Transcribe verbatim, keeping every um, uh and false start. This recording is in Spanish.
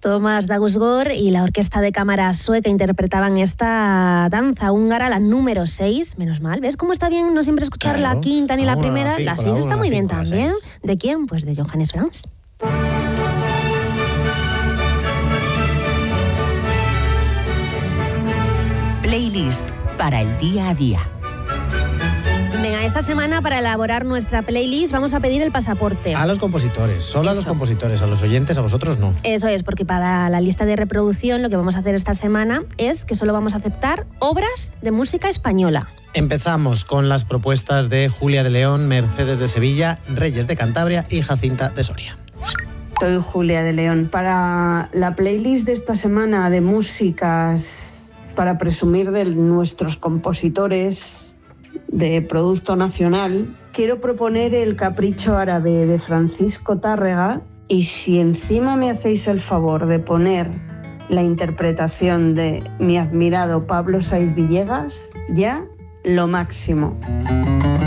Tomás Dausgård y la Orquesta de Cámara Sueca interpretaban esta danza húngara, la número seis, menos mal. ¿Ves cómo está bien no siempre escuchar claro. la quinta ni la, la primera? cinco, la seis está la muy cinco, bien la también. seis. ¿De quién? Pues de Johannes Brahms. Playlist para el día a día. Venga, esta semana para elaborar nuestra playlist vamos a pedir el pasaporte. A los compositores, solo Eso. a los compositores, a los oyentes, a vosotros no. Eso es, porque para la lista de reproducción lo que vamos a hacer esta semana es que solo vamos a aceptar obras de música española. Empezamos con las propuestas de Julia de León, Mercedes de Sevilla, Reyes de Cantabria y Jacinta de Soria. Soy Julia de León. Para la playlist de esta semana de músicas para presumir de nuestros compositores de producto nacional, quiero proponer el Capricho Árabe de Francisco Tárrega, y si encima me hacéis el favor de poner la interpretación de mi admirado Pablo Saiz Villegas, ya lo máximo.